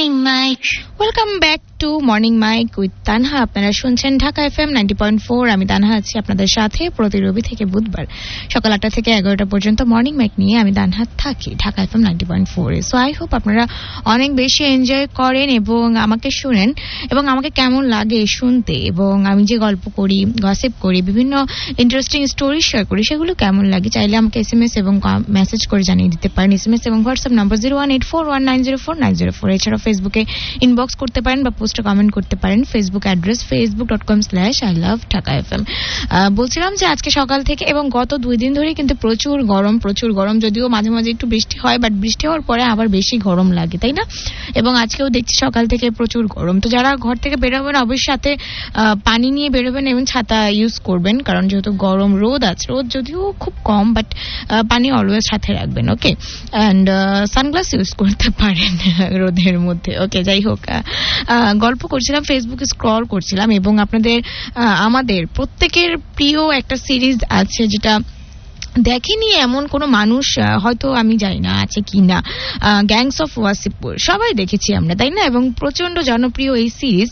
Morning Mike. Welcome back to morning mic with Tanha. আপনারা শুনছেন Dhaka FM 90.4। আমি তানহা আছি আপনাদের সাথে প্রতি রবি থেকে বুধবার সকাল 8টা থেকে 11টা পর্যন্ত মর্নিং মাইক নিয়ে আমি তানহা থাকি Dhaka FM 90.4 A. So I hope আপনারা অনেক বেশি এনজয় করেন এবং আমাকে শুনেন এবং আমাকে কেমন লাগে শুনতে, এবং আমি যে গল্প করি, গসিপ করি, বিভিন্ন ইন্টারেস্টিং স্টোরি শেয়ার করি, সেগুলো কেমন লাগে চাইলে আমাকে SMS এবং মেসেজ করে জানিয়ে দিতে পারেন। SMS এবং হোয়াটসঅ্যাপ নম্বর 01841904904। এছাড়া ফেসবুকে ইনবক্স করতে পারেন বা পোস্টে কমেন্ট করতে পারেন। Facebook address facebook.com/ilovethakafm। বলছিলাম যে আজকে সকাল থেকে এবং গত 2 দিন ধরে কিন্তু প্রচুর গরম, যদিও মাঝে মাঝে একটু বৃষ্টি হয়, বাট বৃষ্টি হওয়ার পরে আবার বেশি গরম লাগে, তাই না? এবং আজকেও দেখছি সকাল থেকে প্রচুর গরম। তো যারা ঘর থেকে বেরোবেন অবশ্যই সাথে পানি নিয়ে বেরোবেন এবং ছাতা ইউজ করবেন, কারণ যেহেতু গরম, রোদ আছে, রোদ যদিও খুব কম, বাট পানি অলওয়েজ সাথে রাখবেন। ওকে, অ্যান্ড সানগ্লাস ইউজ করতে পারেন রোদের মধ্যে। ওকে, যাই হোক, গল্প করছিলাম, ফেসবুকে স্ক্রল করছিলাম এবং আমাদের প্রত্যেকের প্রিয় একটা সিরিজ আছে যেটা দেখেনি এমন কোন মানুষ হয়তো আমি জানি না আছে কি না, গ্যাংস অফ ওয়াসিপুর সবাই দেখেছি আমরা, তাই না? এবং প্রচন্ড জনপ্রিয় এই সিরিজ।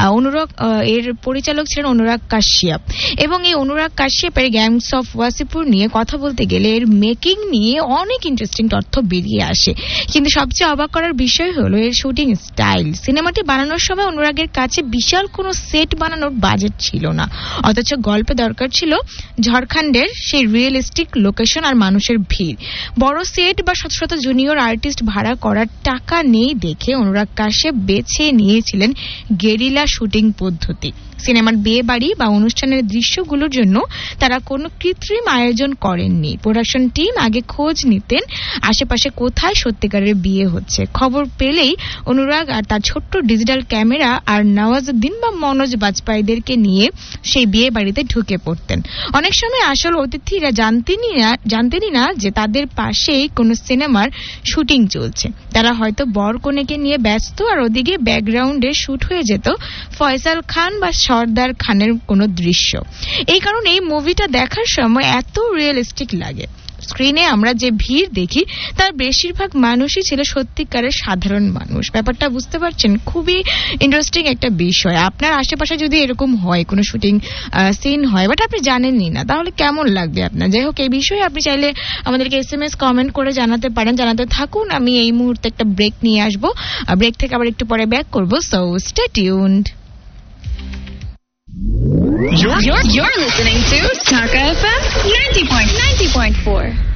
এর পরিচালক ছিলেন অনুরাগ কাশ্যপ, এবং এই অনুরাগ কাশ্যপের গ্যাংস অফ ওয়াসিপুর নিয়ে কথা বলতে গেলে এর মেকিং নিয়ে অনেক ইন্টারেস্টিং তথ্য বেরিয়ে আসে। কিন্তু সবচেয়ে অবাক করার বিষয় হলো এর শুটিং স্টাইল। সিনেমাটি বানানোর সময় অনুরাগের কাছে বিশাল কোনো সেট বানানোর বাজেট ছিল না, অথচ গল্পে দরকার ছিল ঝাড়খণ্ডের সেই রিয়েলিস্টিক লোকেশন আর মানুষের ভিড়। বড় সেট বা শত শত জুনিয়র আর্টিস্ট ভাড়া করার টাকা নেই দেখে অনুরাগ কাশ্যপ বেছে নিয়েছিলেন গেরিলা শুটিং পদ্ধতি। সিনেমার বিয়ে বাড়ি বা অনুষ্ঠানের দৃশ্যগুলোর জন্য তারা কোনো কৃত্রিম আয়োজন করেননি। প্রোডাকশন টিম আগে খোঁজ নিতেন আশেপাশে কোথায় সত্যিকারের বিয়ে হচ্ছে। খবর পেলেই অনুরাগ আর তার ছোট্ট ডিজিটাল ক্যামেরা আর নওয়াজউদ্দিন বা মনোজ বাজপেয়ীদেরকে নিয়ে সেই বিয়ে বাড়িতে ঢুকে পড়তেন। অনেক সময় আসল অতিথিরা জানতেনই না যে তাদের পাশেই কোনো সিনেমার শুটিং চলছে। তারা হয়তো বর কনেকে নিয়ে ব্যস্ত, আর ওদিকে ব্যাকগ্রাউন্ডে শুট হয়ে যেত ফয়সাল খান বা সর্দার খানের কোনো দৃশ্য। এই কারণে এই মুভিটা দেখার সময় এত রিয়েলিস্টিক লাগে। স্ক্রিনে আমরা যে ভিড় দেখি তার বেশিরভাগ মানুষই ছিল সত্যিকারের সাধারণ মানুষ। ব্যাপারটা বুঝতে পারছেন? খুবই ইন্টারেস্টিং একটা বিষয়। আপনার আশেপাশে যদি এরকম হয়, কোনো শুটিং সিন হয়, বাট আপনি জানেনই না, তাহলে কেমন লাগবে আপনার? যাই হোক, এই বিষয়ে আপনি চাইলে আমাদেরকে SMS কমেন্ট করে জানাতে পারেন, জানাতে থাকুন। আমি এই মুহূর্তে একটা ব্রেক নিয়ে আসবো, ব্রেক থেকে আবার একটু পরে ব্যাক করবো। So stay tuned. You're listening to Dhaka FM 90.4.